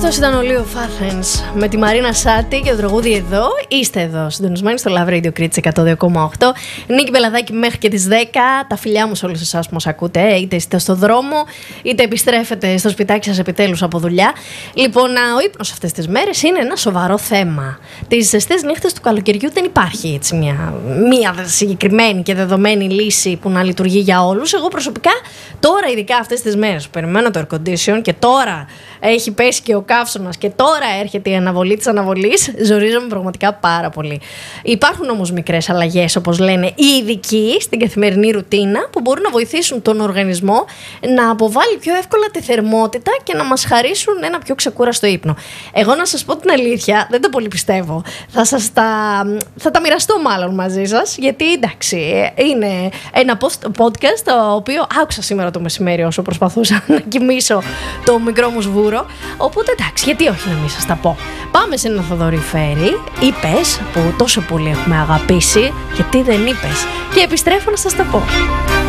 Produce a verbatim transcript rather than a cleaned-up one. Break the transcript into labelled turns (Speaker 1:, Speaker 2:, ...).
Speaker 1: Αυτός ήταν ο Λίο Φάρθενς με τη Μαρίνα Σάτι και το τραγούδι Εδώ. Είστε εδώ, συντονισμένοι στο Love Radio Κρήτης εκατό δύο κόμμα οκτώ. Νίκη Μπελαδάκη μέχρι και τις δέκα. Τα φιλιά μου σε όλους εσάς που μας ακούτε, είτε είστε στο δρόμο, είτε επιστρέφετε στο σπιτάκι σας επιτέλους από δουλειά. Λοιπόν, ο ύπνος αυτές τις μέρες είναι ένα σοβαρό θέμα. Τις ζεστές νύχτες του καλοκαιριού δεν υπάρχει έτσι μια, μια συγκεκριμένη και δεδομένη λύση που να λειτουργεί για όλους. Εγώ προσωπικά τώρα, ειδικά αυτές τις μέρες που περιμένω το air condition και τώρα έχει πέσει και ο καύσωνας και τώρα έρχεται η αναβολή της αναβολής, ζορίζομαι πραγματικά πάρα πολύ. Υπάρχουν όμως μικρές αλλαγές, όπως λένε οι ειδικοί, στην καθημερινή ρουτίνα που μπορούν να βοηθήσουν τον οργανισμό να αποβάλει πιο εύκολα τη θερμότητα και να μας χαρίσουν ένα πιο ξεκούραστο ύπνο. Εγώ να σας πω την αλήθεια, δεν το πολύ πιστεύω. Θα, σας τα, θα τα μοιραστώ μάλλον μαζί σας, γιατί εντάξει, είναι ένα podcast το οποίο άκουσα σήμερα το μεσημέρι όσο προσπαθούσα να κοιμήσω το μικρό μου σβούρο. Οπότε εντάξει, γιατί όχι να μην σας τα πω. Πάμε σε ένα Θοδωρή Φέρη. Είπες που τόσο πολύ έχουμε αγαπήσει, γιατί δεν είπες. Και επιστρέφω να σας τα πω.